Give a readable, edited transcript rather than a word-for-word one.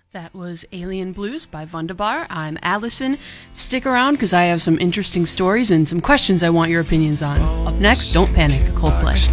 That was Alien Blues by Wunderbar. I'm Allison. Stick around because I have some interesting stories and some questions I want your opinions on. Up next, Don't Panic, Coldplay.